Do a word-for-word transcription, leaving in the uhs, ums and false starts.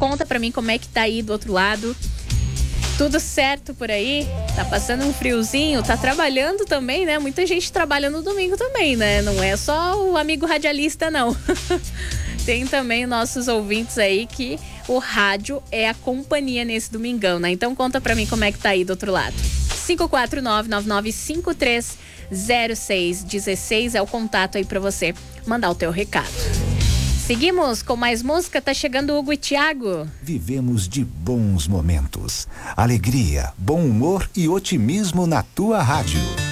Conta pra mim como é que tá aí do outro lado. Tudo certo por aí? Tá passando um friozinho? Tá trabalhando também, né? Muita gente trabalha no domingo também, né? Não é só o amigo radialista, não. Tem também nossos ouvintes aí que o rádio é a companhia nesse domingão, né? Então conta pra mim como é que tá aí do outro lado. cinco quatro nove, nove nove cinco três zero seis um seis é o contato aí pra você mandar o teu recado. Seguimos com mais música, tá chegando Hugo e Thiago. Vivemos de bons momentos, alegria, bom humor e otimismo na tua rádio.